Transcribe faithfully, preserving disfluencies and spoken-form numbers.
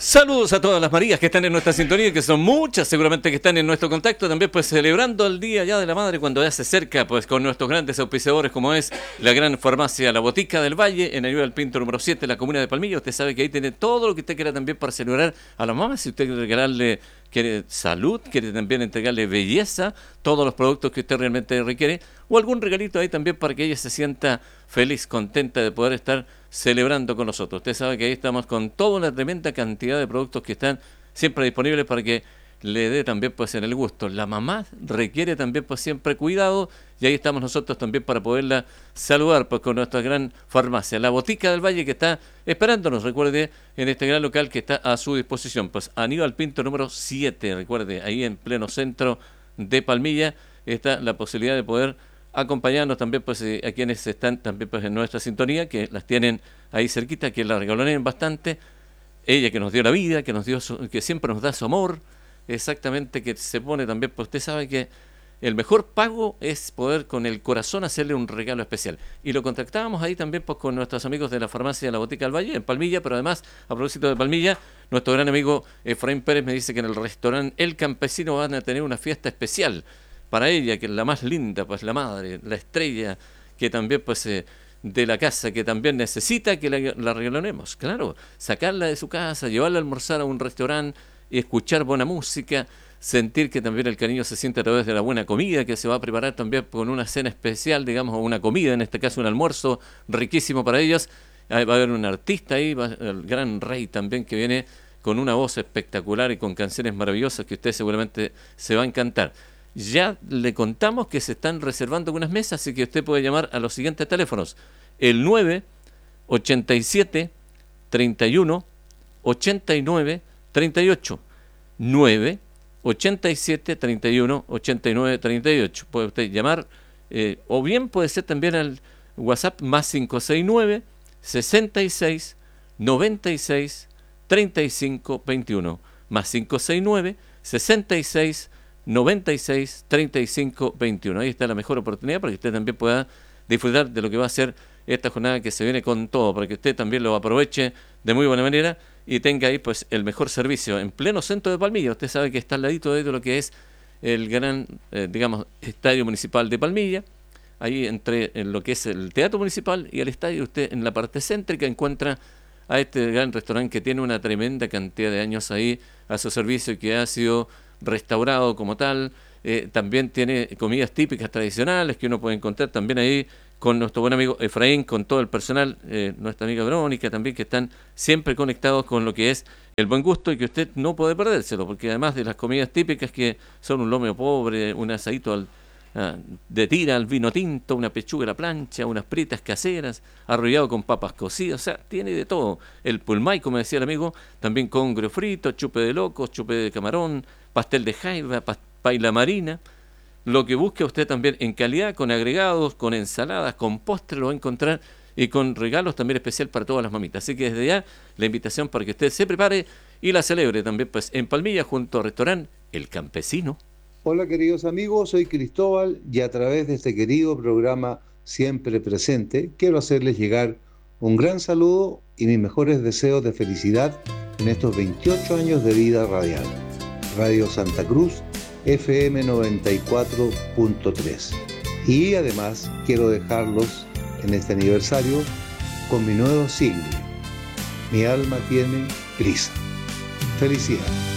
Saludos a todas las Marías que están en nuestra sintonía, que son muchas, seguramente que están en nuestro contacto, también pues celebrando el Día ya de la Madre cuando ya se acerca, pues con nuestros grandes auspiciadores como es la gran farmacia La Botica del Valle, en Avenida del Pinto número siete, en la comuna de Palmilla. Usted sabe que ahí tiene todo lo que usted quiera también para celebrar a la mamá, si usted quiere regalarle quiere salud, quiere también entregarle belleza, todos los productos que usted realmente requiere, o algún regalito ahí también para que ella se sienta feliz, contenta de poder estar celebrando con nosotros. Usted sabe que ahí estamos con toda una tremenda cantidad de productos que están siempre disponibles para que le dé también pues en el gusto. La mamá requiere también pues siempre cuidado, y ahí estamos nosotros también para poderla saludar pues con nuestra gran farmacia, La Botica del Valle, que está esperándonos, recuerde, en este gran local que está a su disposición, pues Aníbal Pinto número siete, recuerde, ahí en pleno centro de Palmilla está la posibilidad de poder acompañarnos también pues eh, a quienes están también pues en nuestra sintonía, que las tienen ahí cerquita, que la regalonen bastante. Ella que nos dio la vida, que nos dio su, que siempre nos da su amor, exactamente, que se pone también, pues usted sabe que el mejor pago es poder con el corazón hacerle un regalo especial. Y lo contactábamos ahí también pues con nuestros amigos de la farmacia de La Botica del Valle, en Palmilla, pero además, a propósito de Palmilla, nuestro gran amigo Efraín Pérez me dice que en el restaurante El Campesino van a tener una fiesta especial para ella, que es la más linda, pues la madre, la estrella, que también pues eh, de la casa, que también necesita que la, la regalonemos, claro, sacarla de su casa, llevarla a almorzar a un restaurante y escuchar buena música, sentir que también el cariño se siente a través de la buena comida que se va a preparar también con una cena especial, digamos, o una comida, en este caso un almuerzo riquísimo para ellos. Ahí va a haber un artista ahí, va, el gran Rey también, que viene con una voz espectacular y con canciones maravillosas que usted seguramente se va a encantar. Ya le contamos que se están reservando algunas mesas, así que usted puede llamar a los siguientes teléfonos: el nueve ochenta y siete treinta y uno ochenta y nueve treinta y ocho, nueve ochenta y siete treinta y uno ochenta y nueve treinta y ocho. Puede usted llamar, eh, o bien puede ser también al WhatsApp más cinco seis nueve sesenta y seis noventa y seis treinta y cinco veintiuno, más cinco seis nueve sesenta y seis noventa y seis treinta y cinco veintiuno. Ahí está la mejor oportunidad para que usted también pueda disfrutar de lo que va a ser esta jornada, que se viene con todo, para que usted también lo aproveche de muy buena manera y tenga ahí pues el mejor servicio en pleno centro de Palmilla. Usted sabe que está al ladito de lo que es el gran, eh, digamos, estadio municipal de Palmilla. Ahí entre en lo que es el teatro municipal y el estadio, usted en la parte céntrica encuentra a este gran restaurante que tiene una tremenda cantidad de años ahí a su servicio y que ha sido restaurado como tal. Eh, también tiene comidas típicas tradicionales que uno puede encontrar también ahí con nuestro buen amigo Efraín, con todo el personal, eh, nuestra amiga Verónica también, que están siempre conectados con lo que es el buen gusto y que usted no puede perdérselo, porque además de las comidas típicas, que son un lomo pobre, un asadito al, uh, de tira al vino tinto, una pechuga a la plancha, unas fritas caseras, arrollado con papas cocidas, o sea, tiene de todo. El pulmay, como decía el amigo, también con grio frito, chupe de locos, chupe de camarón, pastel de jaiba, paila marina. Lo que busque usted también en calidad, con agregados, con ensaladas, con postre, lo va a encontrar, y con regalos también especial para todas las mamitas. Así que desde ya la invitación para que usted se prepare y la celebre también pues en Palmilla junto al restaurante El Campesino. Hola queridos amigos, soy Cristóbal y a través de este querido programa Siempre Presente quiero hacerles llegar un gran saludo y mis mejores deseos de felicidad en estos veintiocho años de vida radial. Radio Santa Cruz, F M noventa y cuatro punto tres. Y además quiero dejarlos en este aniversario con mi nuevo single, Mi alma tiene prisa. Felicidades.